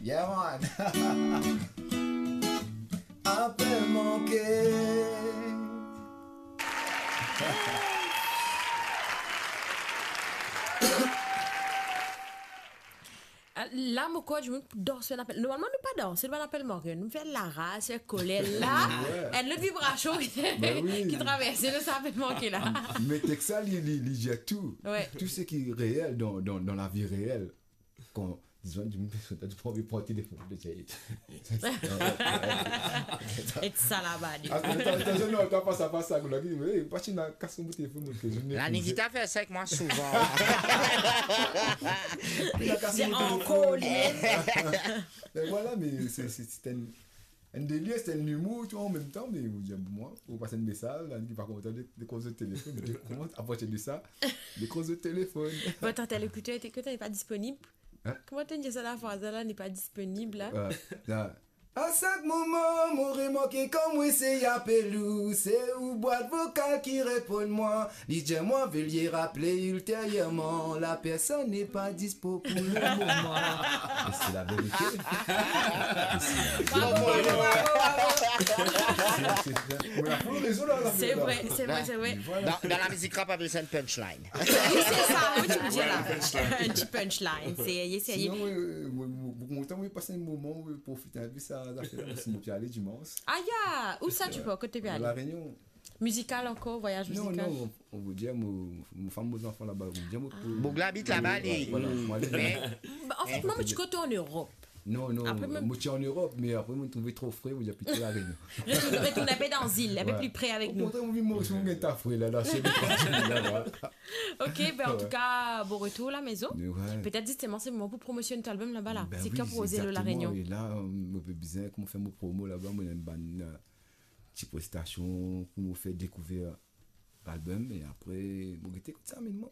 Yeah, man. Appel manqué. Là, mon coach, je me danse un appel. Normalement, nous pas danser, nous appel manqué. Nous faisons la race, coller là. Et le vibration qui traverse, le ça appel manqué là. Mais Texas, il gère tout. Ouais. Tout ce qui est réel dans la vie réelle. Quand, disons, tu peux prendre le téléphone. Et ça là-bas. Attention, non, t'as pas ça, pas ça. Pas tu n'as qu'à son téléphone. La Nikita fait ça avec moi souvent. C'est encore lié. Voilà, mais c'est un délire, c'est un humour, tu vois, en même temps, mais moi, vous passez un message, là, qui va commenter des causes de téléphone, mais comment approcher de ça? Des causes de téléphone. Bon, t'as l'écouteur, que t'es pas disponible. Comment t'as dit ça la phrase là n'est pas disponible là? À chaque moment, mon remarqué comme oui c'est Yapelou, c'est ou boîte vocale qui répond moi. DJ moi veuillez rappeler ultérieurement, la personne n'est pas dispo pour le moment. Et c'est la vérité. C'est vrai, c'est vrai, c'est vrai. Dans la musique rap, avec une punchline. Oui, c'est ça, oui, tu me dis là. Un petit punchline. C'est sinon, oui, passer un moment, profiter un peu ça. Sinon, tu aller dimanche. Ah, ya! Où ça tu peux? Côté bien. La Réunion. Musical encore, voyage musical? Non, on vous dit, mon femme, mes enfants là-bas, vous dit, Bougla habite là-bas, en fait, moi, je côté en Europe. Non, moi, je suis en Europe, mais après, moi, je trouve trop frais, vous avez plutôt la Réunion. Retourne un peu dans l'île, un peu plus près avec nous. Moi, je suis un frais là, c'est ok, ben en tout cas, bon retour à la maison. Peut-être justement, c'est le moment pour promotionner ton album là-bas. Là. C'est quand poser la Réunion. Et là, on peut bien, comment faire mon promo là-bas, moi, j'ai une petite prestation pour nous faire découvrir l'album. Et après, bon, j'étais comme ça, mais moi.